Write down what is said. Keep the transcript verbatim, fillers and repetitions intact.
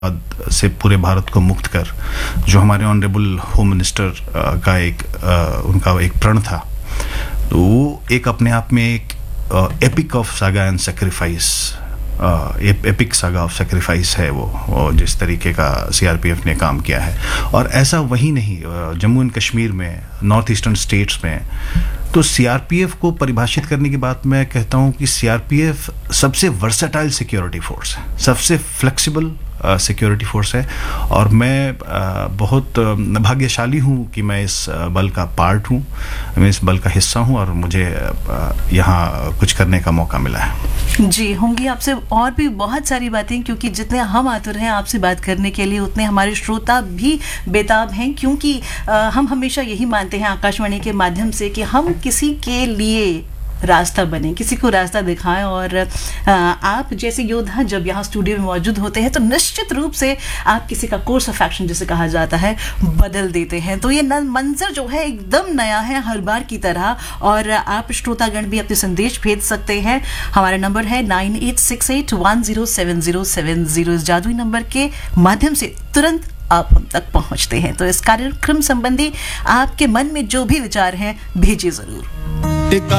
से पूरे भारत को मुक्त कर, जो हमारे ऑनरेबल होम मिनिस्टर का एक उनका एक प्रण था, तो वो एक अपने आप में एक epic of saga and sacrifice, epic saga of sacrifice है वो, वो जिस तरीके का सीआरपीएफ ने काम किया है। और ऐसा वही नहीं, जम्मू एंड कश्मीर में, नॉर्थ ईस्टर्न स्टेट्स में, तो सीआरपीएफ को परिभाषित करने की बात मैं कहता हूँ कि सीआरपीएफ सबसे वर्सेटाइल सिक्योरिटी फोर्स है, सबसे फ्लेक्सिबल सिक्योरिटी फोर्स है। और मैं uh, बहुत uh, भाग्यशाली हूँ कि मैं इस uh, बल का पार्ट हूँ, मैं इस बल का हिस्सा हूँ और मुझे uh, यहाँ कुछ करने का मौका मिला है। जी, होंगी आपसे और भी बहुत सारी बातें, क्योंकि जितने हम आतुर हैं आपसे बात करने के लिए, उतने हमारे श्रोता भी बेताब हैं, क्योंकि uh, हम हमेशा यही मानते हैं आकाशवाणी के माध्यम से कि हम किसी के लिए रास्ता बने, किसी को रास्ता दिखाएं। और आप जैसे योद्धा जब यहाँ स्टूडियो में मौजूद होते हैं तो निश्चित रूप से आप किसी का कोर्स ऑफ एक्शन जिसे कहा जाता है बदल देते हैं। तो ये मंजर जो है एकदम नया है हर बार की तरह। और आप श्रोतागण भी अपने संदेश भेज सकते हैं। हमारा नंबर है nine eight six eight one zero seven zero seven zero. इस जादुई नंबर के माध्यम से तुरंत आप हम तक पहुंचते हैं। तो इस कार्यक्रम संबंधी आपके मन में जो भी विचार हैं भेजिए जरूर।